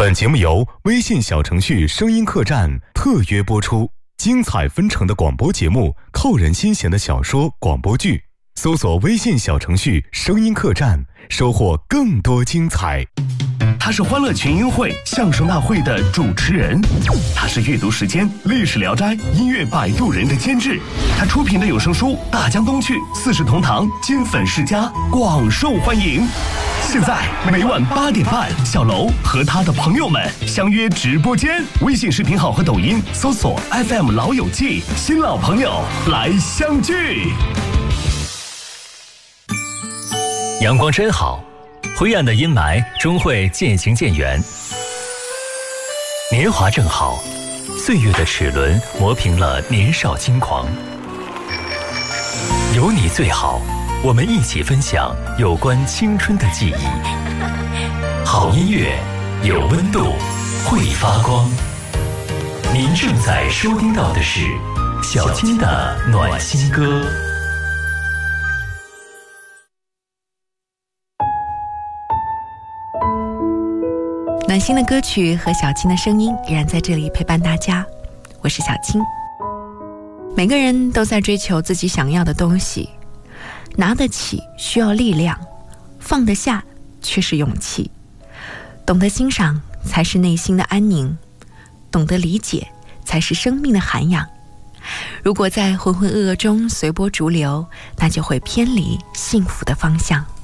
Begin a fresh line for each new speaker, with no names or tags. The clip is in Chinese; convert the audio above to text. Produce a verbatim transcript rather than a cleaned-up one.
本节目由微信小程序声音客栈特约播出，精彩纷呈的广播节目，扣人心弦的小说广播剧，搜索微信小程序声音客栈，收获更多精彩。
他是欢乐群英会相声大会的主持人，他是阅读时间历史聊斋音乐摆渡人的监制，他出品的有声书大江东去四世同堂金粉世家广受欢迎。现在每晚八点半，小楼和他的朋友们相约直播间，微信视频号和抖音搜索 F M 老友记，新老朋友来相聚。
阳光真好，灰暗的阴霾终会渐行渐远。年华正好，岁月的齿轮磨平了年少轻狂。有你最好，我们一起分享有关青春的记忆。好音乐，有温度，会发光。您正在收听到的是小金的暖心歌。
暖心的歌曲和小青的声音依然在这里陪伴大家，我是小青。每个人都在追求自己想要的东西，拿得起需要力量，放得下却是勇气。懂得欣赏才是内心的安宁，懂得理解才是生命的涵养。如果在浑浑噩噩中随波逐流，那就会偏离幸福的方向。